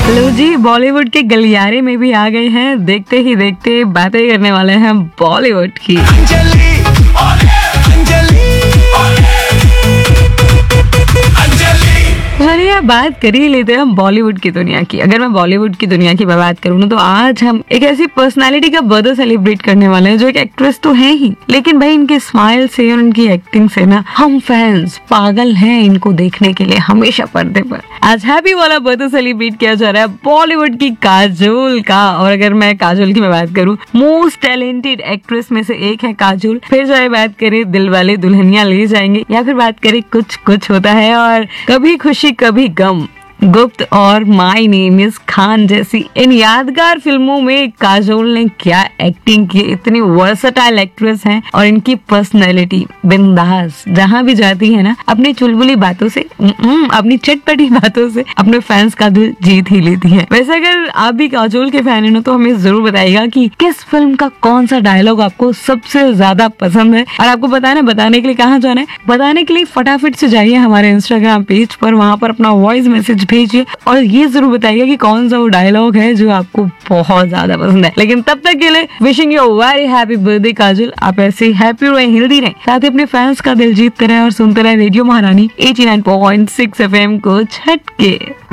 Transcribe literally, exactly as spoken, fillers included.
लो जी, बॉलीवुड के गलियारे में भी आ गए हैं। देखते ही देखते बातें करने वाले हैं बॉलीवुड की। अंजलि, अंजलि, अंजलि। चलिए बात कर ही लेते हैं हम बॉलीवुड की दुनिया की। अगर मैं बॉलीवुड की दुनिया की बात करूँ ना, तो आज हम एक ऐसी पर्सनालिटी का बर्थडे सेलिब्रेट करने वाले हैं जो एक एक्ट्रेस तो है ही, लेकिन भाई इनके स्माइल से और इनकी एक्टिंग से ना हम फैंस पागल हैं इनको देखने के लिए हमेशा पर्दे पर। आज हैप्पी वाला बर्थडे सेलिब्रेट किया जा रहा है बॉलीवुड की काजोल का। और अगर मैं काजोल की मैं बात करूँ, मोस्ट टैलेंटेड एक्ट्रेस में से एक है काजोल। फिर चाहे बात करें दिल वाले दुल्हनिया ले जाएंगे, या फिर बात करें कुछ कुछ होता है और कभी खुशी कभी गम, गुप्त और माय नेम इज खान जैसी इन यादगार फिल्मों में काजोल ने क्या एक्टिंग की। इतनी वर्सटाइल एक्ट्रेस हैं और इनकी पर्सनैलिटी बिंदास, जहां भी जाती है ना अपनी चुलबुली बातों से, अपनी चटपटी बातों से अपने फैंस का दिल जीत ही लेती है। वैसे अगर आप भी काजोल के फैन हो तो हमें जरूर बताइएगा कि किस फिल्म का कौन सा डायलॉग आपको सबसे ज्यादा पसंद है। और आपको बताना बताने के लिए कहाँ जाना है, बताने के लिए फटाफट से जाइए हमारे इंस्टाग्राम पेज पर, वहां पर अपना वॉइस मैसेज भेजिए और ये जरूर बताइएगा कि कौन सा वो डायलॉग है जो आपको बहुत ज्यादा पसंद है। लेकिन तब तक के लिए wishing you very happy birthday काजल। आप ऐसे हैप्पी रहे, हेल्दी रहे, साथ ही अपने फैंस का दिल जीतते रहे और सुनते रहे रेडियो महारानी eighty nine point six F M को छटके।